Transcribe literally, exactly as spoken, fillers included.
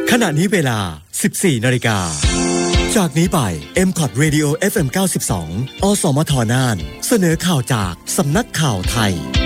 ขณะนี้เวลา สิบสี่ นาฬิกาจากนี้ไป เอ็ม คอท Radio เอฟ เอ็ม เก้าสิบสอง อสมทน่านเสนอข่าวจากสำนักข่าวไทย